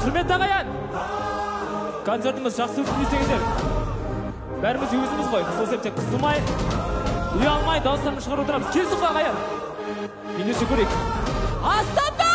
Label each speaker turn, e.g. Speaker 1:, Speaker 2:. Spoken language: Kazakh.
Speaker 1: Құрметті ағайын, концертіміз жақсы өтсін десеңіздер, бәріміз өзіміз ғой, сол себептен қысылмай, ұялмай, дауыстарымыз шығарып отырамыз. Келсін ғой ағайын, ендеше көрейік. Астана!